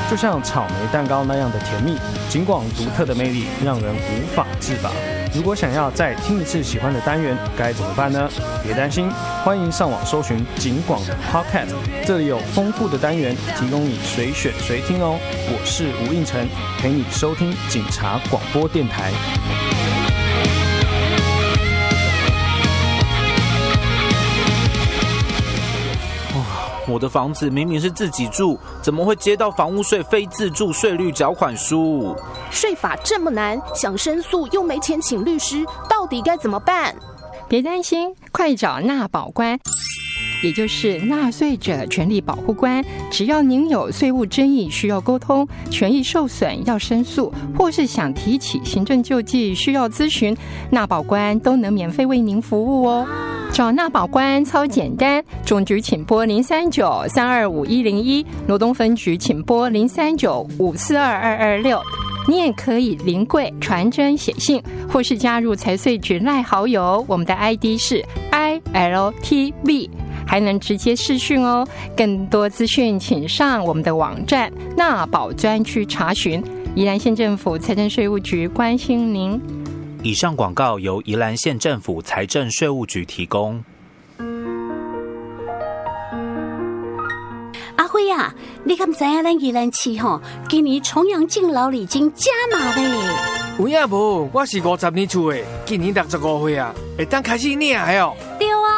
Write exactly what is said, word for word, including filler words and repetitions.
就像草莓蛋糕那样的甜蜜。警广独特的魅力让人无法自拔。如果想要再听一次喜欢的单元，该怎么办呢？别担心，欢迎上网搜寻警广的 Podcast， 这里有丰富的单元提供你随选随听哦。我是吴应辰，陪你收听警察广播电台。 我的房子明明是自己住，怎么会接到房屋税非自住税率缴款书？ 税法这么难，想申诉又没钱请律师，到底该怎么办？ 别担心，快找纳保官，也就是纳税者权利保护官。只要您有税务争议需要沟通，权益受损要申诉，或是想提起行政救济需要咨询，纳保官都能免费为您服务哦。找纳保官超简单，中局请拨零三九三二五一零一，罗东分局请拨零三九五四二二二六。你也可以临柜传真写信，或是加入财税局赖好友，我们的 I D 是 I L T V， 还能直接视讯哦。更多资讯请上我们的网站纳保专区查询。宜兰县政府财政税务局关心您。 以上广告由宜兰县政府财政税务局提供。 阿辉啊，你敢知影咱宜兰市吼，今年重阳敬老已经加码嘞？ 有影无？我是五十年厝的，今年六十五岁啊，会当开始领的哦。 对